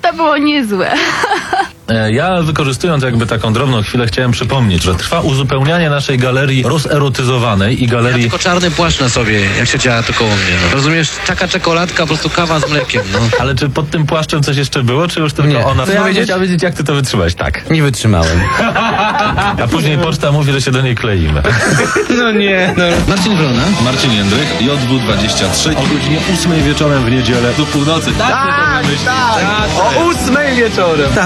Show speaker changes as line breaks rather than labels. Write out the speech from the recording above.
To było niezłe.
Ja, wykorzystując jakby taką drobną chwilę, chciałem przypomnieć, że trwa uzupełnianie naszej galerii rozerotyzowanej i
Ja
galerii...
tylko czarny płaszcz na sobie, jak siedziała tu koło mnie. No. Rozumiesz? Taka czekoladka, po prostu kawa z mlekiem, no.
Ale czy pod tym płaszczem coś jeszcze było, czy już tylko
Nie.
ona...
To ja
bym
wiedzieć?
chciał wiedzieć, jak ty to wytrzymałeś. Tak.
Nie wytrzymałem.
A później poczta mówi, że się do niej kleimy.
No nie, no.
Marcin Wrona.
Marcin Jędrych, JW23 o godzinie 8 wieczorem w niedzielę do północy.
O 8 wieczorem.